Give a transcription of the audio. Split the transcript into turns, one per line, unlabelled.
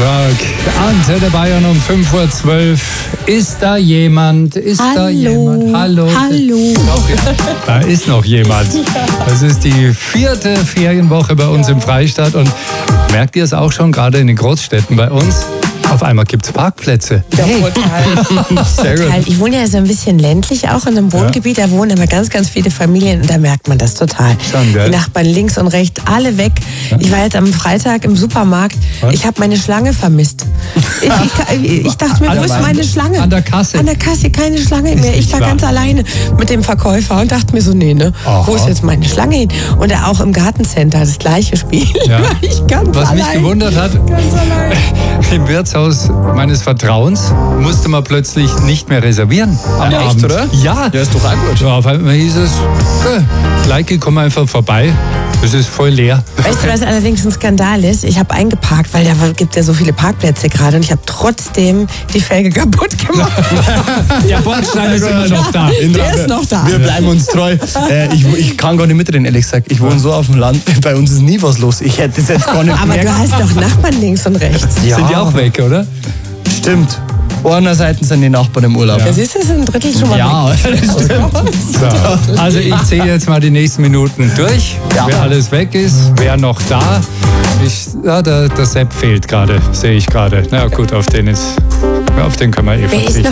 Freitag, Antenne Bayern um 5:12 Uhr. Ist da jemand? Da jemand? Hallo. Doch, ja. Da ist noch jemand. Das ist die 4. Ferienwoche bei uns im Freistaat. Und merkt ihr es auch schon, gerade in den Großstädten bei uns? Auf einmal gibt es Parkplätze.
Ja, total.
Sehr gut.
Ich wohne ja so ein bisschen ländlich auch in einem Wohngebiet, da wohnen aber ganz, ganz viele Familien und da merkt man das total.
Schon, gell?
Die Nachbarn links und rechts, alle weg. Ja. Ich war jetzt am Freitag im Supermarkt, ich habe meine Schlange vermisst. Ich dachte mir, wo ist meine Schlange?
An der Kasse?
An der Kasse, keine Schlange mehr. Ich war ganz alleine mit dem Verkäufer und dachte mir so, wo ist jetzt meine Schlange hin? Und auch im Gartencenter, das gleiche Spiel.
Ja.
Ich ganz
Was mich
allein.
gewundert hat, im Wirtshaus meines Vertrauens musste man plötzlich nicht mehr reservieren am Abend.
Echt, oder?
Ja.
Ja, ist doch auch gut.
Ja, auf einmal hieß es, Leike, komm einfach vorbei. Es ist voll leer.
Weißt du, was allerdings ein Skandal ist? Ich habe eingeparkt, weil da gibt ja so viele Parkplätze gerade und ich habe trotzdem die Felge kaputt gemacht.
Der Bordstein ist immer noch da.
Der ist noch da.
Wir bleiben uns treu. Ich kann gar nicht mitreden, ehrlich gesagt. Ich wohne so auf dem Land, bei uns ist nie was los. Ich hätte das jetzt gar nicht
Aber
gemerkt.
du hast doch Nachbarn links und rechts.
Ja.
Sind die auch weg, oder?
Stimmt. Einerseits sind die Nachbarn im Urlaub.
Ja, siehst du, das ist ein Drittel schon mal
Ja,
weg.
So. Also ich zähle jetzt mal die nächsten Minuten durch.
Ja.
Wer alles weg ist, wer noch da. Der Sepp fehlt gerade, sehe ich gerade. Na gut, auf den können wir
Wer ist
verzichten.